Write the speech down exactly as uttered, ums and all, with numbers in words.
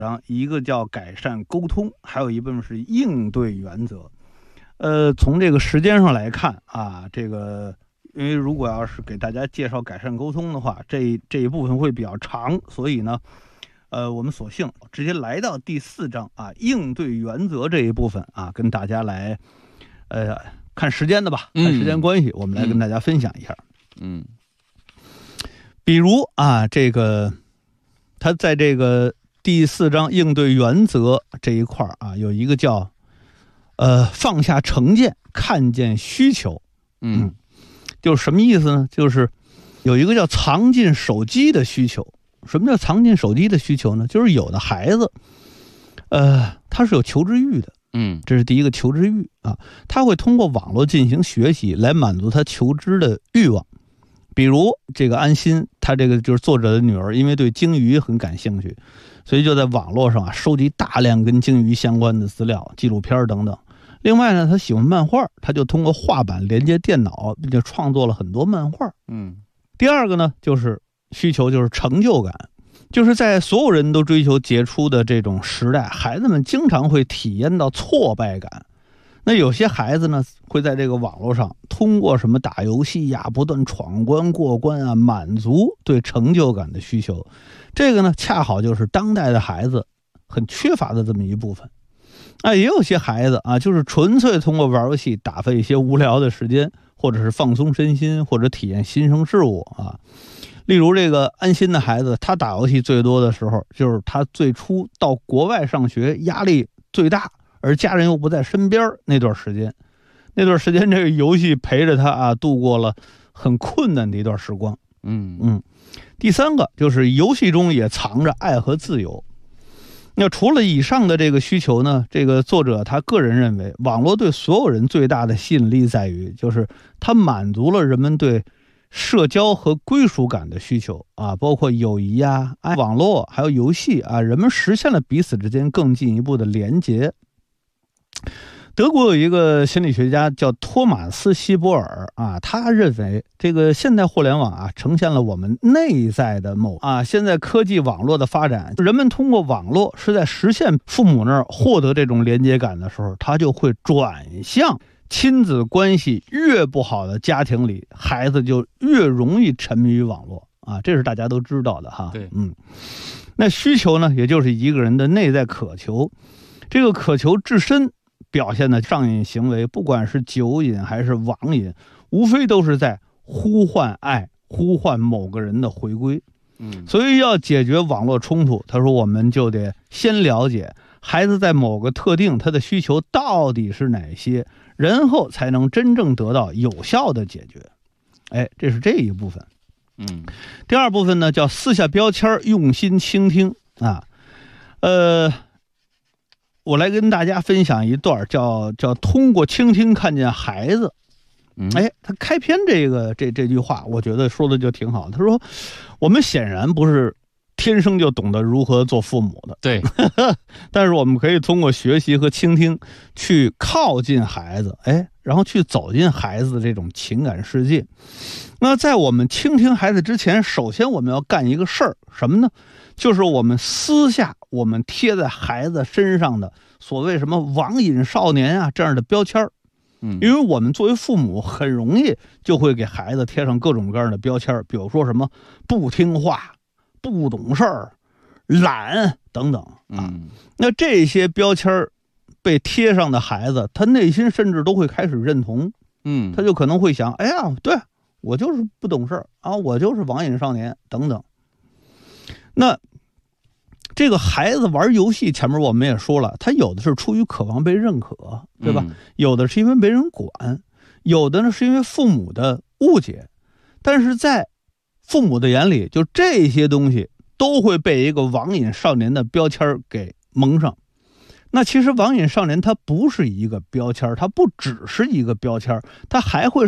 然后一个叫改善沟通，还有一部分是应对原则。呃，从这个时间上来看啊，这个因为如果要是给大家介绍改善沟通的话，这这一部分会比较长，所以呢，呃，我们索性直接来到第四章啊，应对原则这一部分啊，跟大家来，呃，看时间的吧，看时间关系，嗯、我们来跟大家分享一下。 嗯， 比如啊，这个他在这个第四章应对原则这一块啊，有一个叫呃放下成见，看见需求。 嗯， 嗯就是什么意思呢？就是有一个叫藏进手机的需求。什么叫藏进手机的需求呢？就是有的孩子，呃，他是有求知欲的。 嗯， 这是第一个求知欲啊，他会通过网络进行学习来满足他求知的欲望。比如这个安心，他这个就是作者的女儿，因为对鲸鱼很感兴趣，所以就在网络上啊收集大量跟鲸鱼相关的资料、纪录片等等。另外呢，他喜欢漫画，他就通过画板连接电脑，并且创作了很多漫画。 嗯， 第二个呢，就是需求就是成就感，就是在所有人都追求杰出的这种时代，孩子们经常会体验到挫败感。那有些孩子呢，会在这个网络上通过什么打游戏呀，不断闯关过关啊，满足对成就感的需求。这个呢，恰好就是当代的孩子很缺乏的这么一部分。啊，也有些孩子啊，就是纯粹通过玩游戏打发一些无聊的时间，或者是放松身心，或者体验新生事物啊。例如这个安心的孩子，他打游戏最多的时候，就是他最初到国外上学，压力最大，而家人又不在身边那段时间。那段时间这个游戏陪着他啊，度过了很困难的一段时光。 嗯嗯。第三个就是游戏中也藏着爱和自由。那除了以上的这个需求呢，这个作者他个人认为，网络对所有人最大的吸引力在于，就是它满足了人们对社交和归属感的需求啊，包括友谊啊、爱网络还有游戏啊，人们实现了彼此之间更进一步的连结。德国有一个心理学家叫托马斯·希伯尔啊，他认为这个现代互联网啊，呈现了我们内在的某啊。现在科技网络的发展，人们通过网络是在实现父母那儿获得这种连接感的时候，他就会转向亲子关系越不好的家庭里，孩子就越容易沉迷于网络啊，这是大家都知道的哈。 对， 嗯，那需求呢，也就是一个人的内在渴求，这个渴求自身表现的上瘾行为，不管是酒瘾还是网瘾，无非都是在呼唤爱，呼唤某个人的回归。 嗯， 所以要解决网络冲突，他说我们就得先了解孩子在某个特定他的需求到底是哪些，然后才能真正得到有效的解决。哎，这是这一部分。 嗯， 第二部分呢，叫撕下标签，用心倾听啊。呃。我来跟大家分享一段叫叫通过倾听看见孩子。哎，他开篇这个这这句话，我觉得说的就挺好。他说，我们显然不是天生就懂得如何做父母的， 对， 但是我们可以通过学习和倾听去靠近孩子，哎，然后去走进孩子的这种情感世界。那在我们倾听孩子之前，首先我们要干一个事儿，什么呢？就是我们撕下我们贴在孩子身上的所谓什么网瘾少年啊这样的标签。 嗯， 因为我们作为父母很容易就会给孩子贴上各种各样的标签，比如说什么不听话、不懂事儿、懒等等啊。那这些标签被贴上的孩子，他内心甚至都会开始认同。 嗯， 他就可能会想，哎呀，对，我就是不懂事儿啊，我就是网瘾少年等等。那这个孩子玩游戏，前面我们也说了，他有的是出于渴望被认可，对吧？ 嗯、 有的是因为没人管，有的呢是因为父母的误解。但是在父母的眼里，就这些东西都会被一个网瘾少年的标签给蒙上。那其实网瘾少年它不是一个标签，它不只是一个标签，它还会